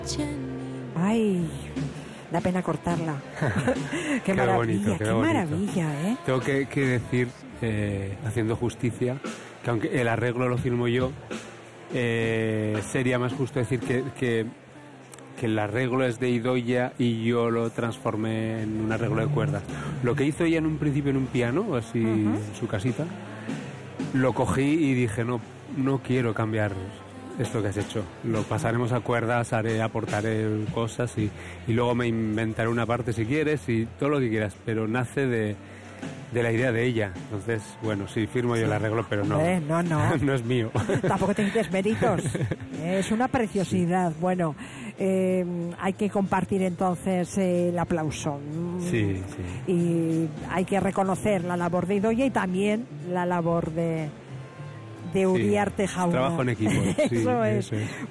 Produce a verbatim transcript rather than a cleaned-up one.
Ay, da pena cortarla. Qué, Qué maravilla, bonito, qué, qué bonito. maravilla, ¿eh? Tengo que, que decir, eh, haciendo justicia, que aunque el arreglo lo firmo yo, eh, sería más justo decir que, que, que el arreglo es de Idoia y yo lo transformé en un arreglo de cuerdas. Lo que hizo ella en un principio en un piano, así uh-huh. en su casita, lo cogí y dije, no, no quiero cambiar esto que has hecho. Lo pasaremos a cuerdas, haré, aportaré cosas y, y luego me inventaré una parte si quieres y todo lo que quieras, pero nace de, de la idea de ella. Entonces, bueno, sí, firmo yo sí. el arreglo, pero no, eh, no, no. no es mío. Tampoco te quites méritos. Es una preciosidad. Sí. Bueno, eh, hay que compartir entonces eh, el aplauso. Sí, sí. Y hay que reconocer la labor de Idoia y también la labor de... de Uriarte sí, Jauna. Trabajo en equipo. Sí, eso, es. eso es.